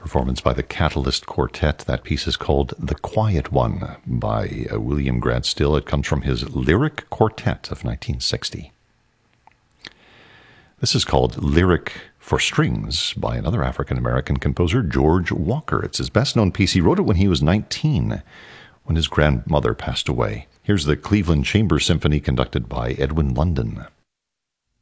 performance by the Catalyst Quartet. That piece is called The Quiet One by William Grant Still. It comes from his Lyric Quartet of 1960. This is called Lyric for Strings by another African-American composer, George Walker. It's his best-known piece. He wrote it when he was 19, when his grandmother passed away. Here's the Cleveland Chamber Symphony conducted by Edwin London.